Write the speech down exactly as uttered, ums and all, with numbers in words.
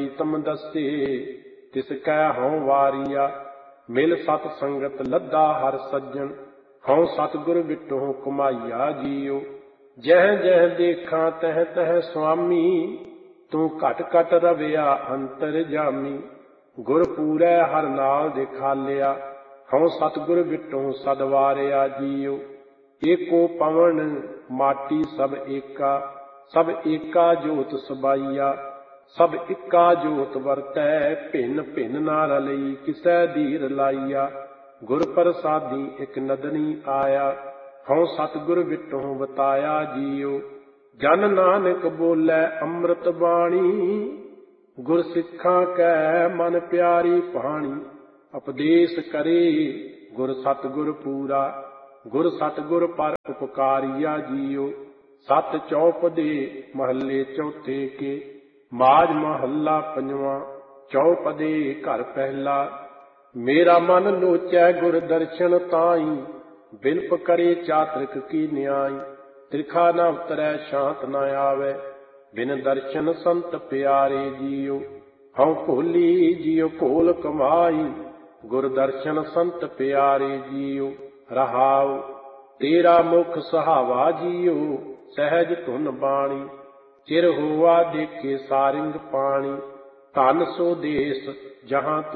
ਪ੍ਰੀਤਮ ਦੱਸੇ, ਤਿਸ ਕੈ ਹਉ ਵਾਰੀਆ। ਮਿਲ ਸਤ ਸੰਗਤ ਲੱਦਾ ਹਰ ਸੱਜਣ, ਹਉ ਸਤਿਗੁਰ ਵਿਟਹੁ ਕਮਾਈਆ ਜੀਉ। ਜਹ ਜਹ ਦੇਖਾਂ ਤਹ ਤਹ ਸੁਆਮੀ, ਤੂੰ ਘਟ ਘਟ ਰਵਿਆ ਅੰਤਰ ਜਾਮੀ। ਗੁਰ ਪੂਰੈ ਹਰ ਨਾਲ ਦਿਖਾਲਿਆ, ਹਉ ਸਤਿਗੁਰ ਵਿਟਹੁ ਸਦ ਵਾਰਿਆ ਜੀਉ। ਏਕੋ ਪਵਨ ਮਾਟੀ ਸਭ ਏਕਾ, ਸਭ ਏਕਾ ਜੋਤਿ ਸਬਾਈਆ। ਸਭ ਇੱਕਾ ਜੋਤਿ ਵਰਤੈ, ਭਿੰਨ ਭਿੰਨ ਨਾ ਰਲਈ ਕਿਸੈ ਧੀਰ ਲਾਈਆ। ਗੁਰ ਪ੍ਰਸਾਦੀ ਇਕ ਨਦਨੀ ਆਇਆ, ਹਉ ਸਤਿਗੁਰ ਵਿਟਹੁ ਬਤਾਇਆ ਜੀਉ। ਜਨ ਨਾਨਕ ਬੋਲੇ ਅੰਮ੍ਰਿਤ ਬਾਣੀ, ਗੁਰ ਸਿੱਖਾਂ ਕੈ ਮਨ ਪਿਆਰੀ ਬਾਣੀ। ਉਪਦੇਸ਼ ਕਰੇ ਗੁਰ ਸਤਿਗੁਰ ਪੂਰਾ, ਗੁਰ ਸਤਿਗੁਰ ਪਰ ਉਪਕਾਰੀਆ ਜੀਉ। ਸਤ ਚੌਪਦੇ ਮਹੱਲੇ ਚੌਥੇ ਕੇ, ਮਾਝ ਮਹੱਲਾ ਪੰਜਵਾਂ। ਚੌਪਦੇ ਘਰ ਪਹਿਲਾ। ਮੇਰਾ ਮਨ ਲੋਚੈ ਗੁਰ ਦਰਸ਼ਨ ਤਾਈ, ਬਿਨਪ ਕਰੇ ਚਾਤ੍ਰਿਕ ਕੀ ਨਿਆਈ। ਤ੍ਰਿਖਾ ਨ ਉਤਰੈ ਸ਼ਾਂਤ ਨ ਆਵੈ, ਬਿਨ ਦਰਸ਼ਨ ਸੰਤ ਪਿਆਰੇ ਜੀਉ। ਹਉ ਭੋਲੀ ਜੀਉ ਭੋਲ ਕਮਾਈ, ਗੁਰ ਦਰਸ਼ਨ ਸੰਤ ਪਿਆਰੇ ਜੀਉ। ਰਹਾਉ ਤੇਰਾ ਮੁਖ ਸੁਹਾਵਾ ਜੀਉ, ਸਹਿਜ ਧੁਨ ਬਾਣੀ। ਚਿਰ ਹੋਆ ਦੇਖੇ ਸਾਰਿੰਗ ਪਾਣੀ, ਧਨ ਸੋ ਦੇਸ ਜਹਾਂ